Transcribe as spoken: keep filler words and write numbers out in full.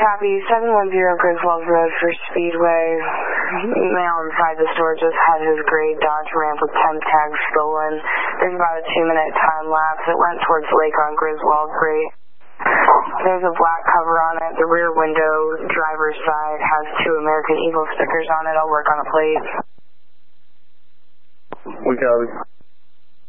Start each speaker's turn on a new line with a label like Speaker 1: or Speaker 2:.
Speaker 1: Copy, seven one zero Griswold Road for Speedway. Male inside the store just had his gray Dodge Ram with temp tags stolen. There's about a two-minute time lapse. It went towards the lake on Griswold Street. There's a black cover on it. The rear window, driver's side, has two American Eagle stickers on it. I'll work on a plate.
Speaker 2: We got it.